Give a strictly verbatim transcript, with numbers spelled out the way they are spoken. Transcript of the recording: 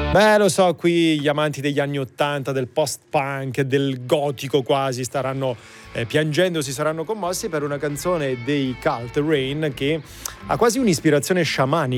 Beh, lo so, qui gli amanti degli anni ottanta, del post-punk, del gotico quasi, staranno eh, piangendo, si saranno commossi per una canzone dei Cult, Rain, che ha quasi un'ispirazione sciamanica